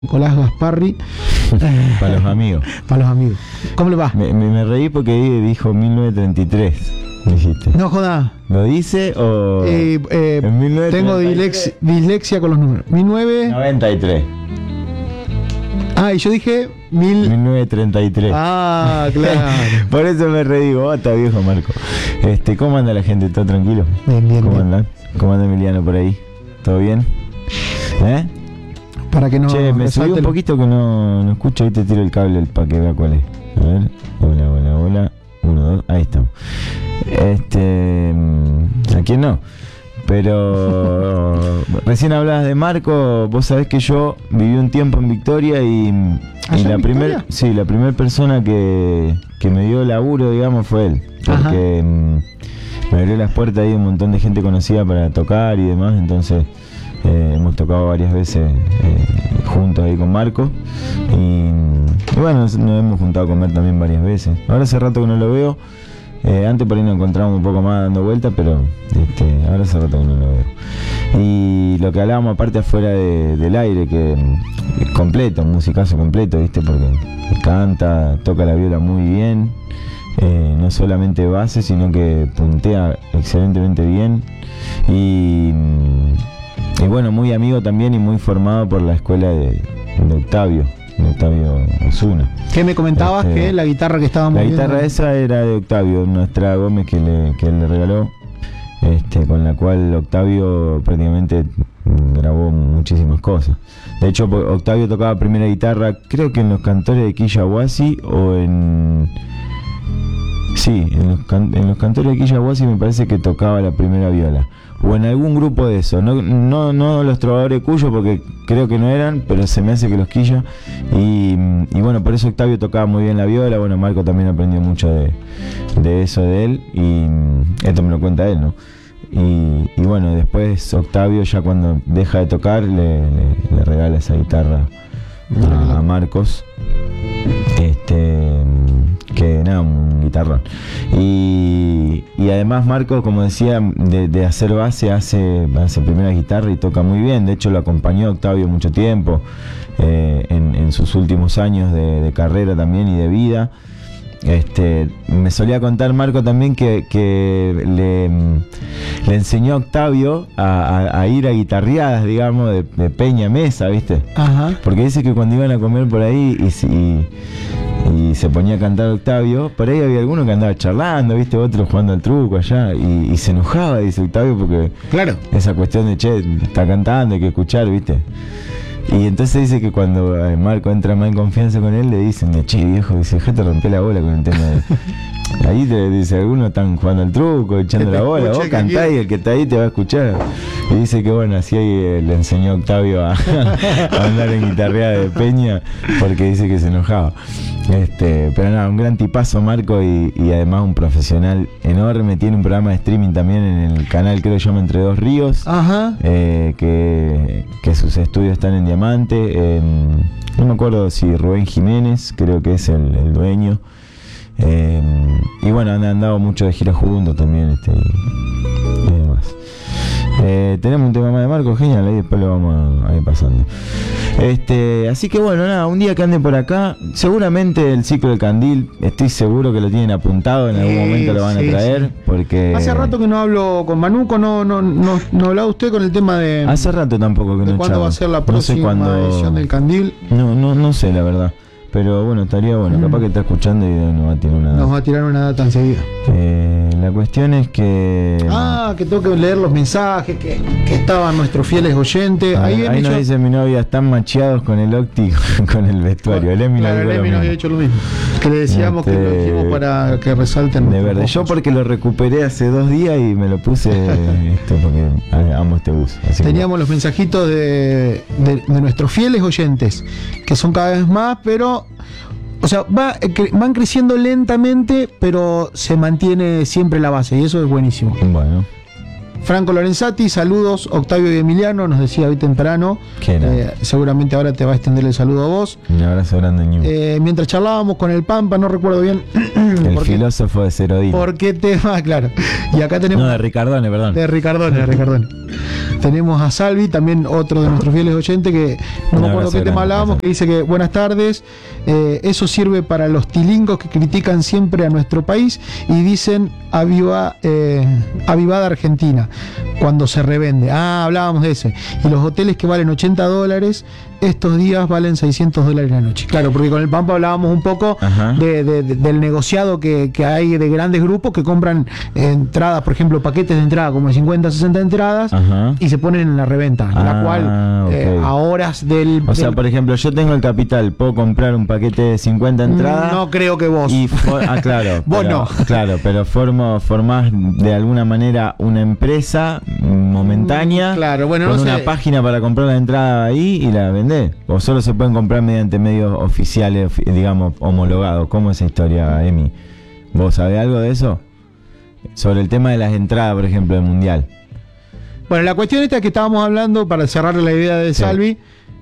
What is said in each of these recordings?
Nicolás Gasparri. Para los amigos. Para los amigos. ¿Cómo le va? Me reí porque dijo 1933. Dijiste. No joda. ¿Lo dice o...? En 1933. Tengo dislexia con los números. 93. Ah, y yo dije 1933. Ah, claro. Por eso me reí. Digo, está viejo Marco. ¿Cómo anda la gente? ¿Todo tranquilo? Bien. ¿Cómo andan? ¿Cómo anda Emiliano por ahí? ¿Todo bien? Para que no... Che, me subí un poquito que no escucho. Ahí te tiro el cable para que vea cuál es. A ver. Hola. 1, 2. Ahí estamos. ¿A quién no? Pero recién hablabas de Marco. Vos sabés que yo viví un tiempo en Victoria y la primera persona que me dio laburo, digamos, fue él. Porque me abrió las puertas ahí un montón de gente conocida para tocar y demás. Entonces hemos tocado varias veces juntos ahí con Marco. Y bueno, nos hemos juntado a comer también varias veces. Ahora hace rato que no lo veo. Antes por ahí nos encontramos un poco más dando vueltas, pero ahora hace rato que no lo veo. Y lo que hablábamos aparte afuera del aire, que es completo, un musicazo completo, ¿viste? Porque canta, toca la viola muy bien, no solamente base, sino que puntea excelentemente bien. Y bueno, muy amigo también y muy formado por la escuela de Octavio Osuna. ¿Qué me comentabas? Que la guitarra que estábamos viendo... La guitarra esa era de Octavio, nuestra Gómez que él le regaló, con la cual Octavio prácticamente grabó muchísimas cosas. De hecho, Octavio tocaba primera guitarra, creo que en los cantores de Quillahuasi o en... Sí, en los cantores de Quillahuasi me parece que tocaba la primera viola. O en algún grupo de eso, no los trovadores de Cuyo, porque creo que no eran, pero se me hace que los Quilla. Y bueno, por eso Octavio tocaba muy bien la viola. Bueno, Marco también aprendió mucho de eso de él, y esto me lo cuenta él, ¿no? Y bueno, después Octavio, ya cuando deja de tocar, le regala esa guitarra a Marcos. Que nada, un guitarrón. Y además Marco, como decía, de hacer base, hace primera guitarra y toca muy bien. De hecho lo acompañó Octavio mucho tiempo, en sus últimos años de carrera también y de vida. Me solía contar Marco también que le enseñó a Octavio a ir a guitarreadas, digamos, de peña mesa, ¿viste? Ajá. Porque dice que cuando iban a comer por ahí y se ponía a cantar Octavio, por ahí había alguno que andaba charlando, ¿viste? Otro jugando al truco allá, y se enojaba, dice Octavio, porque claro, esa cuestión de, che, está cantando, hay que escuchar, ¿viste? Y entonces dice que cuando Marco entra más en confianza con él, le dicen, che, viejo, dice, te rompe la bola con el tema de... Ahí te dice, algunos están jugando al truco, echando la bola, vos cantás y el que está ahí te va a escuchar. Y dice que bueno, así ahí le enseñó Octavio a andar en guitarreada de peña, porque dice que se enojaba. Pero nada, un gran tipazo Marco, y además un profesional enorme. Tiene un programa de streaming también en el canal, creo que se llama Entre Dos Ríos. Ajá. Que sus estudios están en Diamante. No me acuerdo si Rubén Jiménez, creo que es el dueño. Y bueno, han andado mucho de gira juntos también, y demás. Tenemos un tema más de Marco, genial, ahí después lo vamos a ir pasando. Así que bueno, nada, un día que ande por acá, seguramente el ciclo del Candil, estoy seguro que lo tienen apuntado, en algún momento lo van a traer, sí. Porque... Hace rato que no hablo con Manuco, no hablaba usted con el tema de... Hace rato tampoco que no ¿cuándo va a ser la próxima edición del Candil? No sé, la verdad. Pero bueno, estaría bueno, capaz que está escuchando y nos va a tirar una data. Nos va a tirar una data enseguida. La cuestión es que... que tengo que leer los mensajes que estaban nuestros fieles oyentes. Ahí nos dice mi novia, están macheados con el Octi, con el vestuario. El Emi nos había hecho lo mismo. Que le decíamos que lo hicimos para que resalten. De verdad, yo porque lo recuperé hace 2 días y me lo puse porque amo este bus. Teníamos los mensajitos de nuestros fieles oyentes, que son cada vez más, pero... O sea, van creciendo lentamente, pero se mantiene siempre la base, y eso es buenísimo. Bueno, Franco Lorenzati, saludos. Octavio y Emiliano, nos decía hoy temprano. Seguramente ahora te va a extender el saludo a vos. Un abrazo grande, Ñu. Mientras charlábamos con el Pampa, no recuerdo bien. El filósofo de Cerodino. ¿Por qué tema? Claro. Y acá tenemos. No, de Ricardone, perdón. De Ricardone. Tenemos a Salvi, también otro de nuestros fieles oyentes, que no me acuerdo qué tema hablábamos, que dice que buenas tardes, eso sirve para los tilingos que critican siempre a nuestro país y dicen avivada Argentina cuando se revende. Hablábamos de ese. Y los hoteles que valen $80 estos días valen $600 la noche. Claro, porque con el Pampa hablábamos un poco del negociado que hay de grandes grupos que compran entradas, por ejemplo, paquetes de entrada como de 50, 60 entradas y se ponen en la reventa, la cual okay. A horas del... O sea, por ejemplo, yo tengo el capital, puedo comprar un paquete de 50 entradas. No creo que vos. Claro. Vos pero, no. Claro, pero formás de alguna manera una empresa momentánea claro, bueno, con no una sé. Página para comprar la entrada ahí y la vendés. O solo se pueden comprar mediante medios oficiales, digamos, homologados. ¿Cómo es esa historia, Emi? ¿Vos sabés algo de eso? Sobre el tema de las entradas, por ejemplo, del Mundial. Bueno, la cuestión esta que estábamos hablando, para cerrar la idea de Salvi.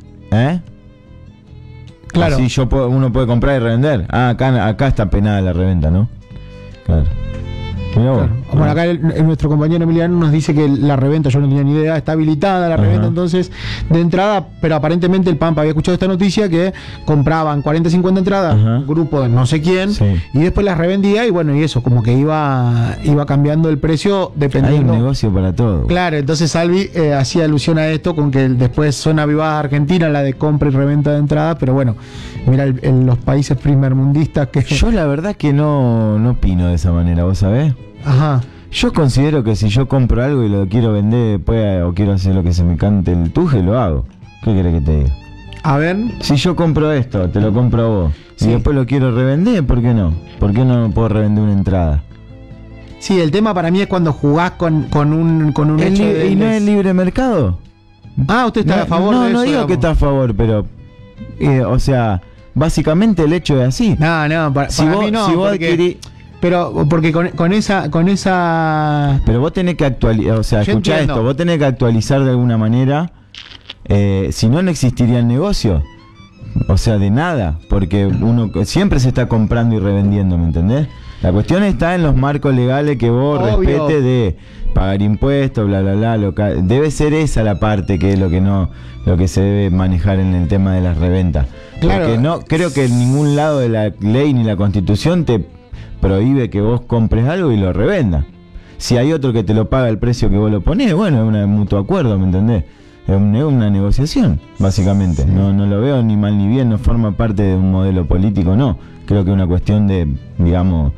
Claro. Así uno puede comprar y revender. Acá está penada la reventa, ¿no? Claro. Claro. Bueno, acá nuestro compañero Emiliano nos dice que la reventa, yo no tenía ni idea, está habilitada la reventa entonces de entrada, pero aparentemente el Pampa había escuchado esta noticia que compraban 40, 50 entradas, un grupo de no sé quién, y después las revendía y bueno, y eso, como que iba cambiando el precio dependiendo. Hay un negocio para todo. Claro, entonces Salvi hacía alusión a esto con que después son avivadas Argentina, la de compra y reventa de entradas, pero bueno, mira los países primermundistas que... Yo la verdad que no opino de esa manera, ¿vos sabés? Ajá. Yo considero que si yo compro algo y lo quiero vender después o quiero hacer lo que se me cante el tuje, lo hago. ¿Qué querés que te diga? A ver. Si yo compro esto, te lo compro a vos, y después lo quiero revender, ¿por qué no? ¿Por qué no puedo revender una entrada? Sí, el tema para mí es cuando jugás con un hecho ¿Y no es libre mercado? ¿Usted está a favor de eso? No digo que está a favor, pero... o sea, básicamente el hecho es así. Para mí no, si vos porque... adquirís... Pero porque con esa Pero vos tenés que actualizar, o sea, escuchá esto, vos tenés que actualizar de alguna manera, si no existiría el negocio, o sea, de nada, porque uno siempre se está comprando y revendiendo, ¿me entendés? La cuestión está en los marcos legales que vos respete de pagar impuestos, bla bla bla, local. Debe ser esa la parte que es lo que se debe manejar en el tema de las reventas. Claro. Porque no creo que en ningún lado de la ley ni la Constitución te prohíbe que vos compres algo y lo revendas. Si hay otro que te lo paga el precio que vos lo ponés, bueno, es un mutuo acuerdo, ¿me entendés? Es una negociación, básicamente. No lo veo ni mal ni bien, no forma parte de un modelo político, no. Creo que es una cuestión de, digamos,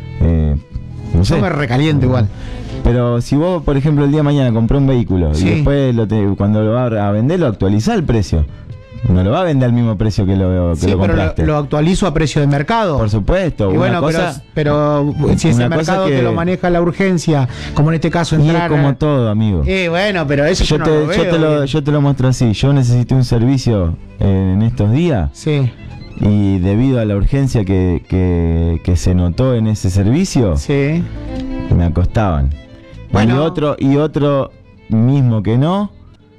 no sé. Yo me recaliento igual. Pero si vos, por ejemplo, el día de mañana comprás un vehículo y después cuando lo vas a vender, lo actualizás el precio. No lo va a vender al mismo precio que lo compraste. Pero lo actualizo a precio de mercado. Por supuesto. Y bueno, pero si ese mercado te lo maneja la urgencia, como en este caso entrar... Y es como todo, amigo. Bueno, pero eso yo no lo veo. Yo te lo muestro así. Yo necesité un servicio en estos días. Sí. Y debido a la urgencia que se notó en ese servicio, me acostaban. Bueno. Y otro mismo que no,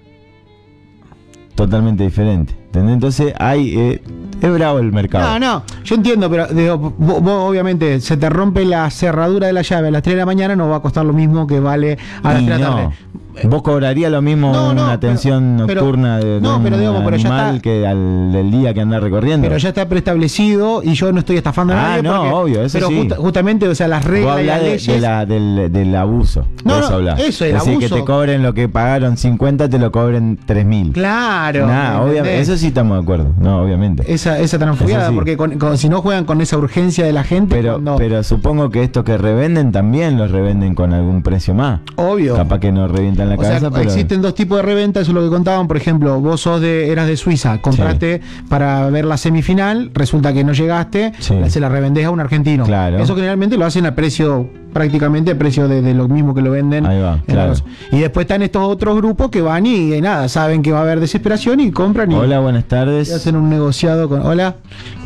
totalmente diferente. ¿Entendés? Entonces es bravo el mercado. No, yo entiendo, pero vos obviamente se te rompe la cerradura de la llave a las 3 de la mañana, no va a costar lo mismo que vale a las 3 de la tarde. Vos cobrarías lo mismo una atención nocturna de un animal ya está, que del día que anda recorriendo. Pero ya está preestablecido y yo no estoy estafando a nadie. Obvio, eso pero sí. Justamente, o sea, las reglas y las leyes... del abuso. Eso, el abuso. Decir que te cobren lo que pagaron 50, te lo cobren 3.000. Claro. Obviamente, eso sí estamos de acuerdo. No, obviamente. Esa transfugiada, sí. Porque si no juegan con esa urgencia de la gente... Pero supongo que estos que revenden también los revenden con algún precio más. Obvio. Capaz que no revientan la cabeza, pero... Existen dos tipos de reventa, eso es lo que contaban. Por ejemplo, vos eras de Suiza, compraste para ver la semifinal, resulta que no llegaste, se la revendés a un argentino. Claro. Eso generalmente lo hacen a precio, prácticamente a precio de lo mismo que lo venden. Ahí va, claro. Y después están estos otros grupos que van y nada, saben que va a haber desesperación y compran y... Hola, buenas tardes. Y hacen un negociado con... Hola.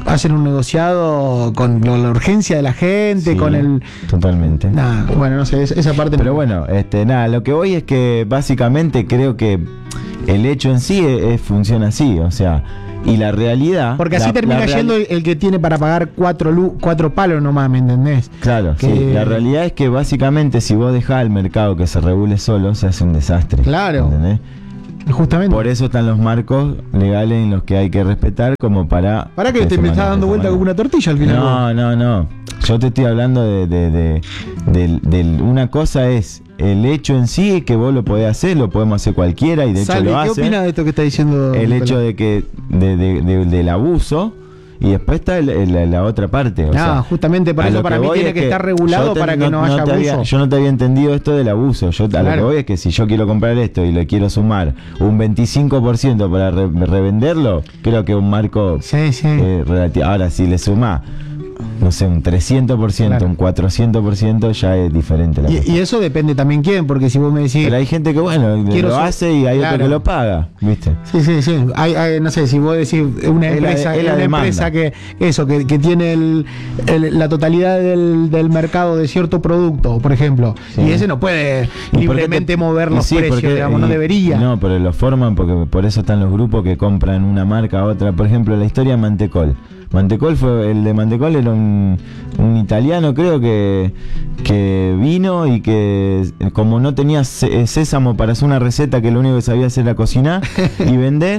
hacen un negociado con la urgencia de la gente, Sí, con el... totalmente. Nah, bueno, no sé, esa parte... Pero bueno, nada, lo que voy es que básicamente creo que el hecho en sí funciona así, o sea, y la realidad... Porque así termina yendo el que tiene para pagar 4 palos nomás, ¿me entendés? Claro, que... sí, la realidad es que básicamente si vos dejás al mercado que se regule solo, se hace un desastre. Claro. ¿Entendés? Justamente. Por eso están los marcos legales en los que hay que respetar como para... ¿Para que te me estás dando vuelta como una tortilla al final? No. Yo te estoy hablando de una cosa es el hecho en sí, que vos lo podés hacer, lo podemos hacer cualquiera y de Salvi, hecho lo hace. ¿qué opinas de esto que está diciendo El Nicolás? hecho de que del abuso, y después está la otra parte. O sea, justamente por a eso lo para que mí voy tiene es que estar regulado para que no haya abuso. Yo no te había entendido esto del abuso. Yo a lo que voy es que si yo quiero comprar esto y le quiero sumar un 25% para revenderlo, creo que un marco Sí. relativo. Ahora, si le sumás, no sé, un 300%, Claro. un 400%, ya es diferente la cosa. Y eso depende también quién, porque si vos me decís... Pero hay gente que, bueno, lo hace y hay otro que lo paga, ¿viste? Sí. Hay, no sé, si vos decís una empresa que tiene la totalidad del mercado de cierto producto, por ejemplo, Sí. y ese no puede ¿Y libremente mover los precios, digamos, no debería. No, pero lo forman porque por eso están los grupos que compran una marca a otra. Por ejemplo, la historia de Mantecol. El de Mantecol era un italiano, creo que vino y que como no tenía sésamo para hacer una receta, que lo único que sabía hacer era cocinar y vender,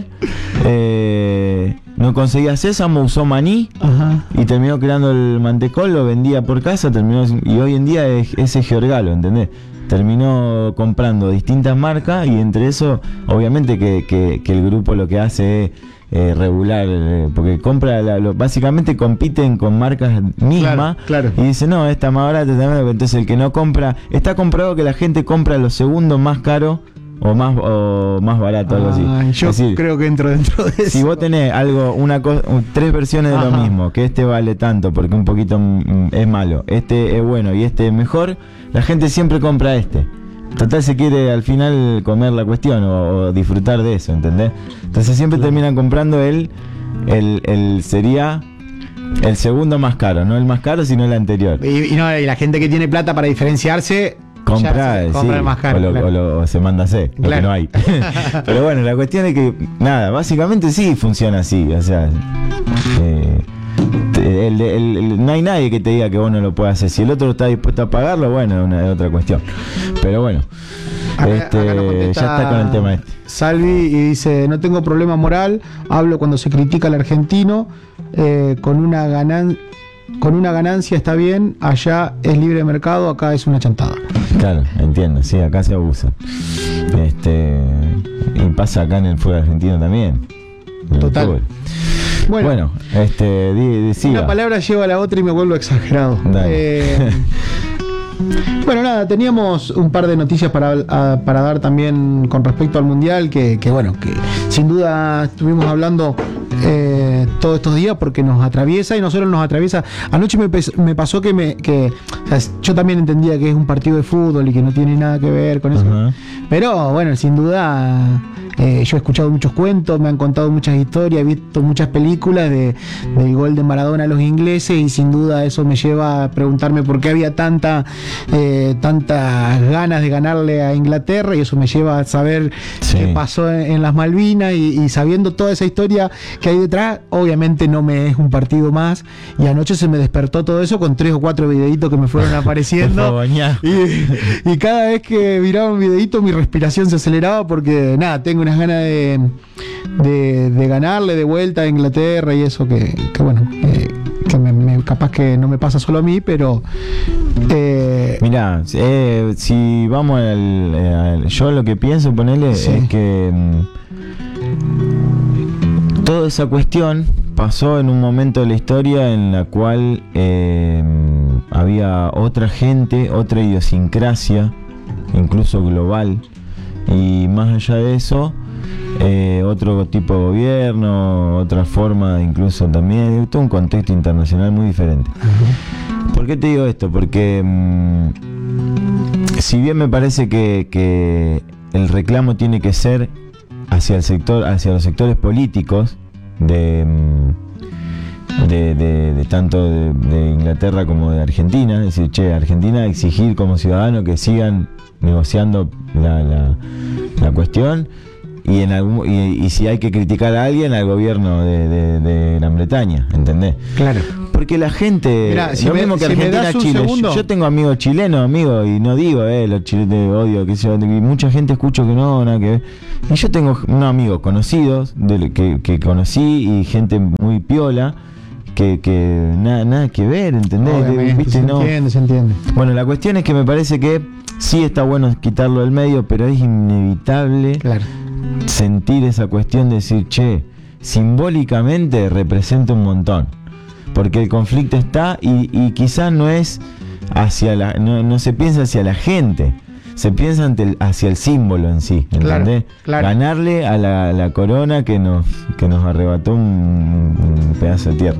no conseguía sésamo, usó maní. Ajá. Y terminó creando el Mantecol, lo vendía por casa, y hoy en día es ese Georgalo, ¿entendés? Terminó comprando distintas marcas y entre eso, obviamente que el grupo lo que hace es regular, porque compra básicamente compiten con marcas mismas. Claro. Y dice, no, esta más barata, entonces el que no compra, está comprobado que la gente compra los segundos más caros o más barato, algo así. Yo es decir, creo que entro dentro de eso. si vos tenés tres versiones de lo mismo, que este vale tanto porque un poquito es malo, este es bueno y este es mejor, la gente siempre compra este. Total, se quiere al final comer la cuestión o disfrutar de eso, ¿entendés? Entonces siempre terminan comprando sería el segundo más caro, no el más caro sino el anterior. Y la gente que tiene plata para diferenciarse compra el sí, más caro, o se manda a hacer, lo que no hay. Pero bueno, la cuestión es que, nada, básicamente sí funciona así, o sea, no hay nadie que te diga que vos no lo puedas hacer. Si el otro está dispuesto a pagarlo, bueno, es otra cuestión. Pero bueno, acá nos ya está con el tema este. Salvi y dice, no tengo problema moral, hablo cuando se critica al argentino, con una ganancia está bien, allá es libre de mercado, acá es una chantada. Claro, entiendo, sí, acá se abusa. Y pasa acá en el fútbol argentino también. Total. Bueno, una palabra lleva a la otra y me vuelvo exagerado. Bueno, nada, teníamos un par de noticias para dar también con respecto al Mundial, que sin duda estuvimos hablando todos estos días porque nos atraviesa y no solo nos atraviesa. Anoche me pasó que o sea, yo también entendía que es un partido de fútbol y que no tiene nada que ver con eso. Uh-huh. Pero bueno, sin duda yo he escuchado muchos cuentos, me han contado muchas historias, he visto muchas películas del gol de Maradona a los ingleses y sin duda eso me lleva a preguntarme por qué había tantas ganas de ganarle a Inglaterra, y eso me lleva a saber qué pasó en las Malvinas y sabiendo toda esa historia que hay detrás, obviamente no me es un partido más, y anoche se me despertó todo eso con 3 o 4 videitos que me fueron apareciendo y cada vez que miraba un videito mi respiración se aceleraba porque nada, tengo unas ganas de ganarle de vuelta a Inglaterra y eso que capaz que no me pasa solo a mí, pero mirá, si vamos yo lo que pienso ponerle es que toda esa cuestión pasó en un momento de la historia en la cual había otra gente, otra idiosincrasia, incluso global, y más allá de eso otro tipo de gobierno, otra forma, incluso también todo un contexto internacional muy diferente. Uh-huh. ¿Por qué te digo esto? Porque si bien me parece que el reclamo tiene que ser hacia los sectores políticos de tanto de Inglaterra como de Argentina, es decir, che, Argentina exigir como ciudadano que sigan negociando la cuestión, y si hay que criticar a alguien, al gobierno de Gran Bretaña, ¿entendés? Claro. Porque la gente, mirá, lo mismo que Argentina, Chile, yo tengo amigos chilenos, y no digo, los chilenos odio, que sea, y mucha gente escucho que no, nada que ver. Y yo tengo unos amigos conocidos, que conocí, y gente muy piola, que nada que ver, ¿entendés? ¿Viste? Se entiende. Bueno, la cuestión es que me parece que sí está bueno quitarlo del medio, pero es inevitable sentir esa cuestión de decir, che, simbólicamente representa un montón. Porque el conflicto está y quizás no es no se piensa hacia la gente, se piensa hacia el símbolo en sí, ¿entendés? Claro. Ganarle a la corona que nos arrebató un pedazo de tierra.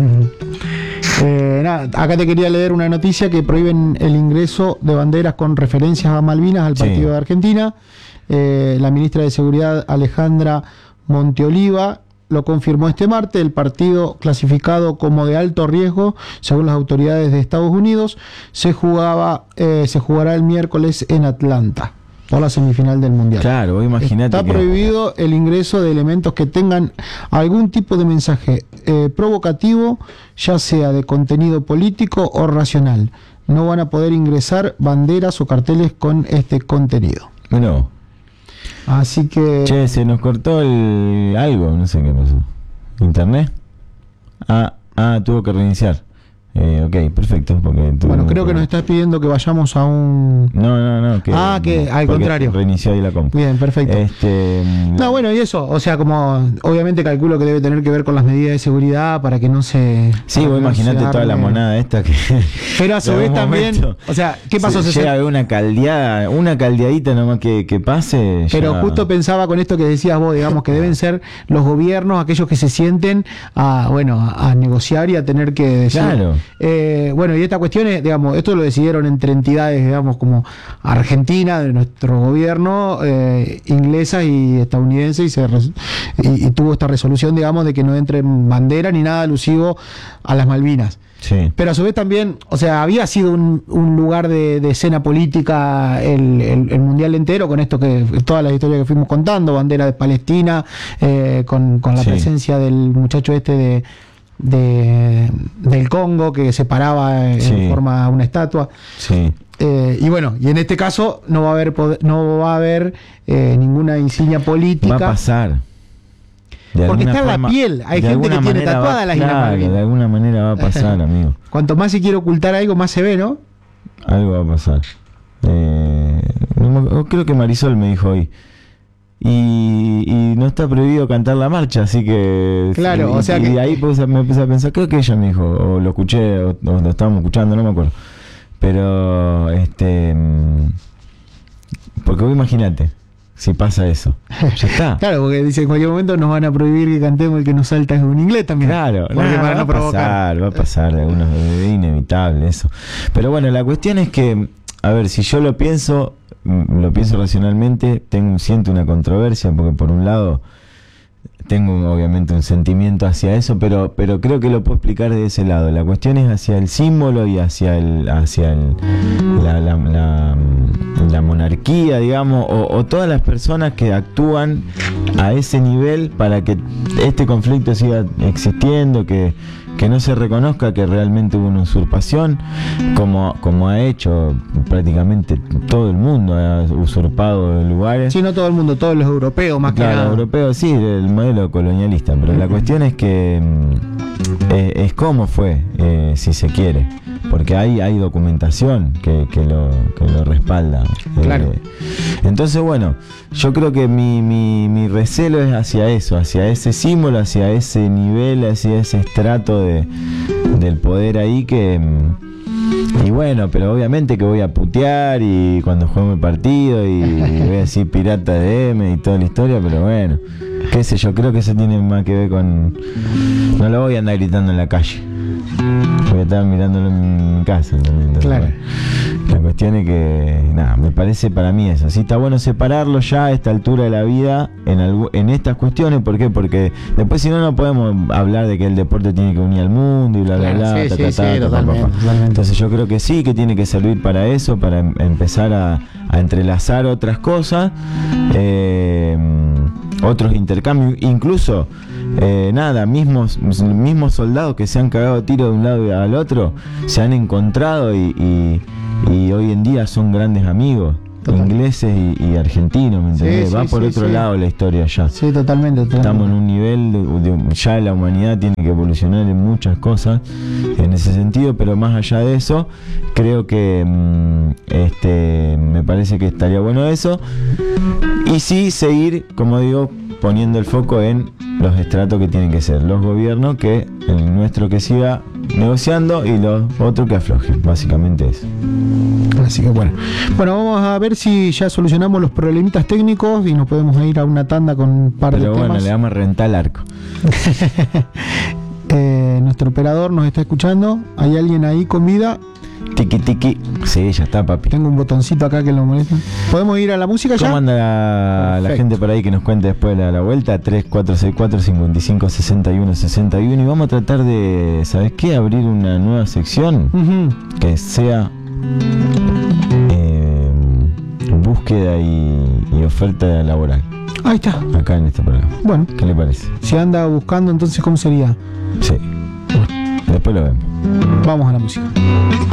Acá te quería leer una noticia que prohíben el ingreso de banderas con referencias a Malvinas al partido de Argentina. La ministra de Seguridad, Alejandra Monteoliva, lo confirmó este martes. El partido, clasificado como de alto riesgo según las autoridades de Estados Unidos, se jugará el miércoles en Atlanta por la semifinal del Mundial. Claro, imagínate. Está prohibido el ingreso de elementos que tengan algún tipo de mensaje provocativo, ya sea de contenido político o racional. No van a poder ingresar banderas o carteles con este contenido. Bueno. Así que... Che, se nos cortó algo, no sé qué pasó. ¿Internet? Tuvo que reiniciar. Ok, perfecto. Bueno, creo que nos estás pidiendo que vayamos a un... No. Que al contrario. Reinició ahí la compu. Bien, perfecto. Bueno, y eso, o sea, como obviamente calculo que debe tener que ver con las medidas de seguridad para que no se... Sí, vos imaginate toda la monada esta que... Pero a su vez también, o sea, ¿qué pasó? Llega a haber una caldeadita nomás que pase. Pero justo pensaba con esto que decías vos, digamos, que deben ser los gobiernos aquellos que se sienten a negociar y a tener que decir... Claro. Bueno, y esta cuestión es, digamos, esto lo decidieron entre entidades, digamos, como Argentina, de nuestro gobierno, inglesa y estadounidense, y tuvo esta resolución, digamos, de que no entre bandera ni nada alusivo a las Malvinas. Sí. Pero a su vez también, o sea, había sido un lugar de escena política el mundial entero, con esto que todas las historias que fuimos contando, bandera de Palestina, con la presencia del muchacho del Congo que se paraba en forma de una estatua. Y bueno, y en este caso no va a haber ninguna insignia política. Va a pasar. Porque está en la piel. Hay gente que tiene tatuadas las Islas Malvinas. De alguna manera va a pasar, amigo. Cuanto más se quiere ocultar algo, más se ve, ¿no? Algo va a pasar. Creo que Marisol me dijo hoy. Y no está prohibido cantar la marcha, así que... Claro, o sea que... Y ahí me puse a pensar, creo que ella me dijo, o lo escuché, o lo estábamos escuchando, no me acuerdo. Pero, porque vos imagínate, si pasa eso, ya está. Claro, porque dice, en cualquier momento nos van a prohibir que cantemos el que nos salta en un inglés también. Claro, va a pasar, es inevitable eso. Pero bueno, la cuestión es que, a ver, si yo lo pienso racionalmente, siento una controversia, porque por un lado tengo obviamente un sentimiento hacia eso, pero creo que lo puedo explicar de ese lado. La cuestión es hacia el símbolo y hacia la monarquía, digamos, o todas las personas que actúan a ese nivel para que este conflicto siga existiendo, que no se reconozca que realmente hubo una usurpación, como ha hecho prácticamente todo el mundo, ha usurpado lugares. Sí, no todo el mundo, todos los europeos más que nada. Los europeos sí, el modelo colonialista, pero la cuestión es que es cómo fue, si se quiere, porque hay documentación que lo respalda. Claro. Entonces, bueno, yo creo que mi recelo es hacia eso, hacia ese símbolo, hacia ese nivel, hacia ese estrato del poder ahí y bueno, pero obviamente que voy a putear y cuando juego el partido y voy a decir pirata de M y toda la historia, pero bueno, qué sé yo, creo que eso tiene más que ver con... No lo voy a andar gritando en la calle, voy a estaba mirándolo en mi casa también. Entonces, claro. Bueno, la cuestión es que, nada, me parece para mí eso. Sí, está bueno separarlo ya a esta altura de la vida en estas cuestiones. ¿Por qué? Porque después, si no, no podemos hablar de que el deporte tiene que unir al mundo y bla, bla, bla. Sí, totalmente. Entonces, yo creo que sí, que tiene que servir para eso, para empezar a entrelazar otras cosas, otros intercambios, incluso mismos soldados que se han cagado a tiro de un lado al otro se han encontrado y hoy en día son grandes amigos. Total. Ingleses y argentinos, ¿me entendés? Va por otro lado la historia ya. Sí, totalmente. Estamos en un nivel ya la humanidad tiene que evolucionar en muchas cosas en ese sentido, pero más allá de eso, creo que me parece que estaría bueno eso. Y sí seguir, como digo, poniendo el foco en los estratos que tienen que ser los gobiernos, que el nuestro que siga negociando y los otros que aflojen, básicamente eso. Así que bueno, vamos a ver si ya solucionamos los problemitas técnicos y nos podemos ir a una tanda con un par de temas. Pero bueno, le vamos a rentar el arco. Nuestro operador nos está escuchando. ¿Hay alguien ahí con vida? Tiki tiki. Sí, ya está, papi. Tengo un botoncito acá que lo molesta. ¿Podemos ir a la música ya? ¿Cómo anda la gente por ahí que nos cuente después de la vuelta? 3464-5561-61. Y vamos a tratar de, ¿sabes qué? Abrir una nueva sección que sea búsqueda y oferta laboral. Ahí está. Acá en este programa. Bueno. ¿Qué le parece? Si anda buscando, entonces, ¿cómo sería? Sí. Después lo vemos. Vamos a la música.